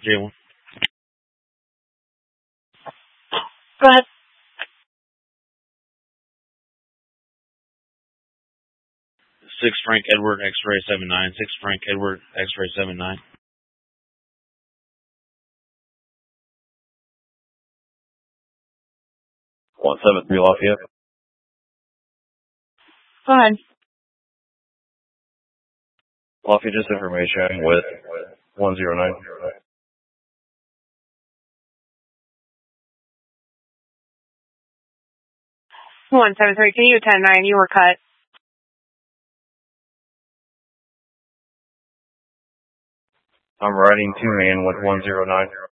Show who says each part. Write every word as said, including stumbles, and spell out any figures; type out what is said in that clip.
Speaker 1: J one.
Speaker 2: Go ahead.
Speaker 1: Six Frank Edward X-ray seven nine. Six Frank Edward X-ray seven nine.
Speaker 3: One seven three Lafayette.
Speaker 2: Go ahead.
Speaker 3: Lafayette, just information with one zero nine.
Speaker 2: One seven three. Can you ten nine? You were cut.
Speaker 3: I'm riding two man with one zero nine.